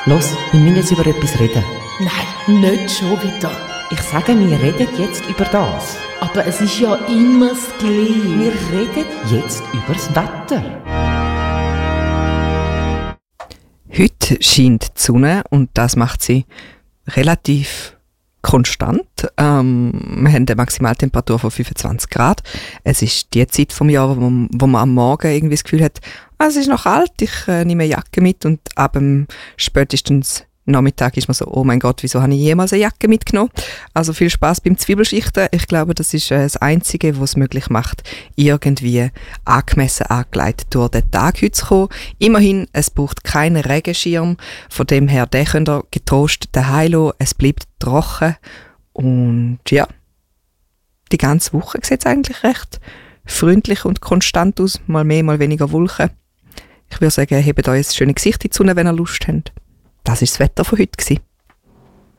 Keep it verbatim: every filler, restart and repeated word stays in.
Los, wir müssen jetzt über etwas reden. Nein, nicht schon wieder. Ich sage, wir reden jetzt über das. Aber es ist ja immer das Gleiche. Wir reden jetzt über das Wetter. Heute scheint die Sonne und das macht sie relativ konstant. Ähm, wir haben eine Maximaltemperatur von fünfundzwanzig Grad. Es ist die Zeit vom Jahr, wo, wo man am Morgen irgendwie das Gefühl hat, ah, es ist noch kalt, ich äh, nehme eine Jacke mit, und ab dem spätestens Nachmittag ist man so, oh mein Gott, wieso habe ich jemals eine Jacke mitgenommen? Also viel Spaß beim Zwiebelschichten. Ich glaube, das ist äh, das Einzige, was es möglich macht, irgendwie angemessen angeleitet durch den Tag heute zu kommen. Immerhin, es braucht keinen Regenschirm. Von dem her, den könnt ihr getrost daheim lassen. Es bleibt trocken. Und ja, die ganze Woche sieht es eigentlich recht freundlich und konstant aus. Mal mehr, mal weniger Wolken. Ich würde sagen, hebt euch ein schönes Gesicht in die Sonne, wenn ihr Lust habt. Das war das Wetter von heute.